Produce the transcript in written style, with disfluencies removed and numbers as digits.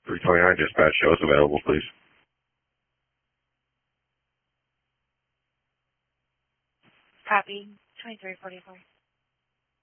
329 dispatch, show is available, please. Copy. 2344.